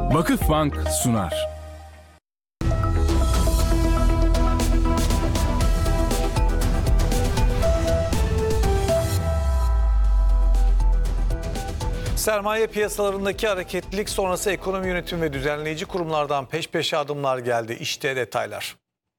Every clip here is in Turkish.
Vakıfbank sunar. Sermaye piyasalarındaki hareketlilik sonrası ekonomi yönetimi ve düzenleyici kurumlardan peş peşe adımlar geldi. İşte detaylar.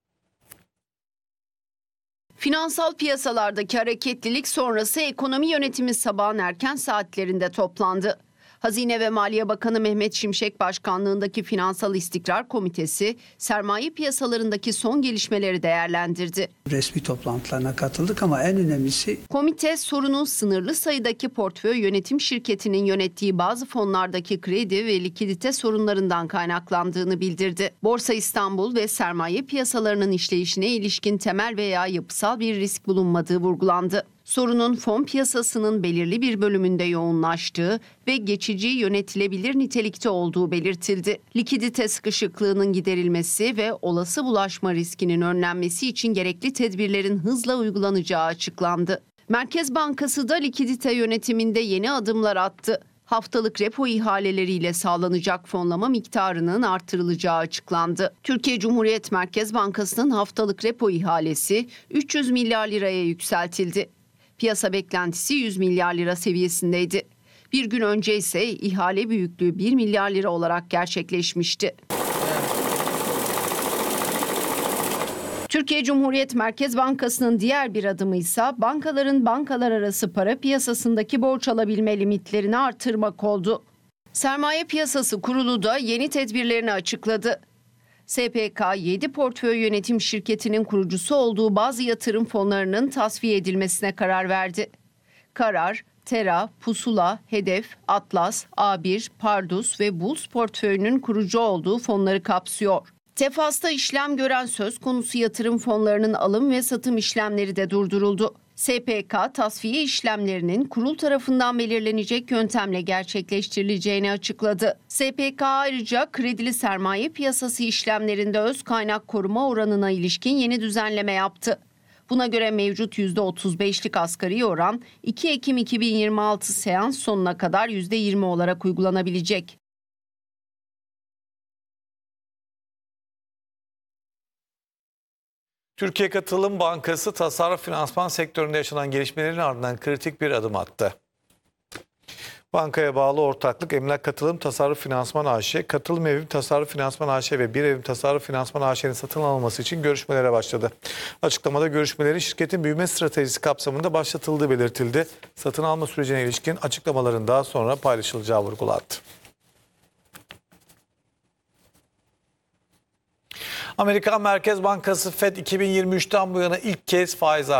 Finansal piyasalardaki hareketlilik sonrası ekonomi yönetimi sabahın erken saatlerinde toplandı. Hazine ve Maliye Bakanı Mehmet Şimşek başkanlığındaki Finansal İstikrar Komitesi sermaye piyasalarındaki son gelişmeleri değerlendirdi. Resmi toplantılarına katıldık ama en önemlisi... Komite sorunun sınırlı sayıdaki portföy yönetim şirketinin yönettiği bazı fonlardaki kredi ve likidite sorunlarından kaynaklandığını bildirdi. Borsa İstanbul ve sermaye piyasalarının işleyişine ilişkin temel veya yapısal bir risk bulunmadığı vurgulandı. Sorunun fon piyasasının belirli bir bölümünde yoğunlaştığı ve geçici yönetilebilir nitelikte olduğu belirtildi. Likidite sıkışıklığının giderilmesi ve olası bulaşma riskinin önlenmesi için gerekli tedbirlerin hızla uygulanacağı açıklandı. Merkez Bankası da likidite yönetiminde yeni adımlar attı. Haftalık repo ihaleleriyle sağlanacak fonlama miktarının artırılacağı açıklandı. Türkiye Cumhuriyet Merkez Bankası'nın haftalık repo ihalesi 300 milyar liraya yükseltildi. Piyasa beklentisi 100 milyar lira seviyesindeydi. Bir gün önce ise ihale büyüklüğü 1 milyar lira olarak gerçekleşmişti. Türkiye Cumhuriyet Merkez Bankası'nın diğer bir adımı ise bankaların bankalar arası para piyasasındaki borç alabilme limitlerini artırmak oldu. Sermaye Piyasası Kurulu da yeni tedbirlerini açıkladı. SPK 7 portföy yönetim şirketinin kurucusu olduğu bazı yatırım fonlarının tasfiye edilmesine karar verdi. Karar, Tera, Pusula, Hedef, Atlas, A1, Pardus ve Bulls portföyünün kurucu olduğu fonları kapsıyor. Tefas'ta işlem gören söz konusu yatırım fonlarının alım ve satım işlemleri de durduruldu. SPK tasfiye işlemlerinin kurul tarafından belirlenecek yöntemle gerçekleştirileceğini açıkladı. SPK ayrıca kredili sermaye piyasası işlemlerinde öz kaynak koruma oranına ilişkin yeni düzenleme yaptı. Buna göre mevcut %35'lik asgari oran 2 Ekim 2026 seans sonuna kadar %20 olarak uygulanabilecek. Türkiye Katılım Bankası tasarruf finansman sektöründe yaşanan gelişmelerin ardından kritik bir adım attı. Bankaya bağlı ortaklık Emlak Katılım Tasarruf Finansman AŞ, Katılım Evim Tasarruf Finansman AŞ ve Bir Evim Tasarruf Finansman AŞ'nin satın alınması için görüşmelere başladı. Açıklamada görüşmelerin şirketin büyüme stratejisi kapsamında başlatıldığı belirtildi. Satın alma sürecine ilişkin açıklamaların daha sonra paylaşılacağı vurgulandı. Amerikan Merkez Bankası Fed 2023'ten bu yana ilk kez faiz